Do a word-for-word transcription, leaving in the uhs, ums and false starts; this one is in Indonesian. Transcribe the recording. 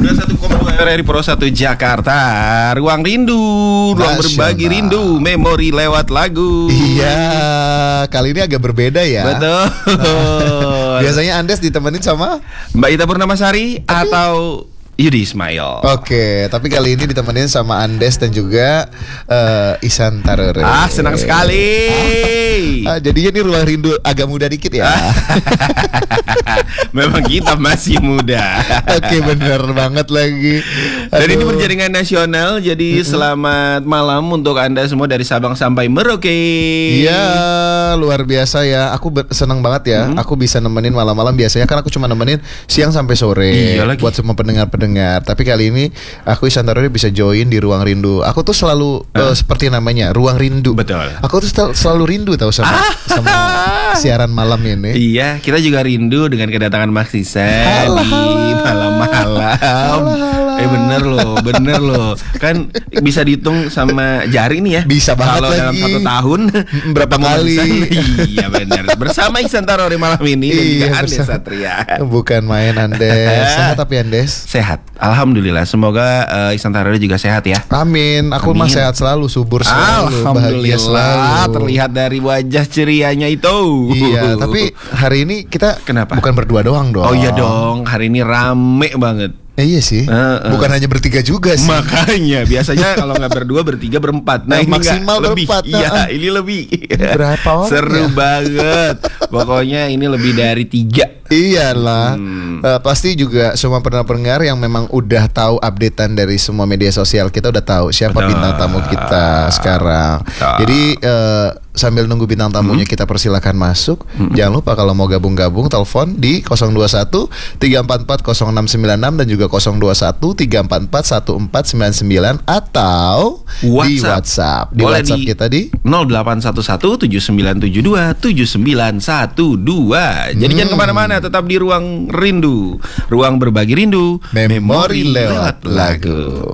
sembilan puluh satu koma dua R R I Pro satu Jakarta. Ruang rindu, ruang berbagi rindu, memori lewat lagu. Iya, kali ini agak berbeda ya. Betul. Biasanya Andes ditemenin sama Mbak Ita Purnamasari atau Yudi Ismail. Oke, tapi kali ini ditemenin sama Andes dan juga uh, Ihsan Tarore. Ah, senang sekali. Ah, jadinya ini ruang rindu agak muda dikit ya. Memang kita masih muda. Oke, bener banget lagi. Dan ini berjaringan nasional. Jadi mm-hmm. selamat malam untuk Anda semua dari Sabang sampai Merauke. Iya, luar biasa ya. Aku ber- senang banget ya. Mm-hmm. Aku bisa nemenin malam-malam. Biasanya kan aku cuma nemenin siang sampai sore. Iya lagi. Buat semua pendengar-pendengar. Tapi kali ini aku Ihsan Tarore bisa join di ruang rindu. Aku tuh selalu uh. Uh, seperti namanya, ruang rindu. Betul. Aku tuh sel- selalu rindu tahu sama ah. sama siaran malam ini. Iya, kita juga rindu dengan kedatangan Mas Ihsan di malam-malam. Eh bener loh, bener loh. Kan bisa dihitung sama jari nih ya. Bisa banget kalau lagi. dalam satu tahun berapa kali? Iya bener. Bersama Ihsan Tarore malam ini dan juga iya, Andes bersama. Satria. Bukan main Andes. Sehat tapi Andes? Sehat. Alhamdulillah. Semoga uh, Ihsan Tarore juga sehat ya. Amin. Aku mah sehat selalu, subur selalu, bahagia selalu. Terlihat dari wajah cerianya itu. Iya. Tapi hari ini kita Kenapa? bukan berdua doang dong. Oh iya dong. Hari ini rame banget. Eh, iya sih, uh, uh. bukan hanya bertiga juga sih. Makanya biasanya kalau nggak berdua bertiga berempat. Nah, nah ini maksimal lebih. berempat. Iya, nah. ini lebih. Berapa orang? Seru ya? banget. Pokoknya ini lebih dari tiga. Iyalah, hmm. uh, pasti juga semua pendengar-pendengar yang memang udah tahu updatean dari semua media sosial kita udah tahu siapa Betul. bintang tamu kita sekarang. Betul. Jadi uh, sambil nunggu bintang tamunya hmm. kita persilakan masuk. Hmm. Jangan lupa kalau mau gabung-gabung telepon di nol dua satu tiga empat empat nol enam sembilan enam dan juga nol dua satu tiga empat empat satu empat sembilan sembilan atau WhatsApp. di WhatsApp. Di Boleh WhatsApp di kita di nol delapan satu satu tujuh sembilan tujuh dua tujuh sembilan satu dua. Jadi hmm. jangan kemana-mana, tetap di ruang rindu, ruang berbagi rindu, memori lewat lagu.